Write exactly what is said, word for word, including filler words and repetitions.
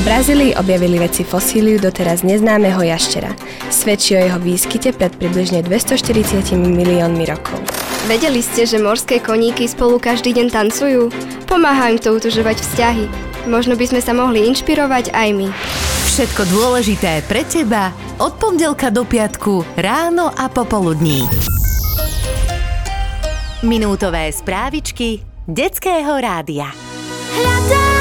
Brazílii objavili vedci fosíliu doteraz neznámeho jaštera. Svedčí o jeho výskyte pred približne dvestoštyridsať miliónmi rokov. Vedeli ste, že morské koníky spolu každý deň tancujú? Pomáhajú im to utužovať vzťahy. Možno by sme sa mohli inšpirovať aj my. Všetko dôležité pre teba od pondelka do piatku ráno a popoludní. Minútové správičky Detského rádia. Hľadám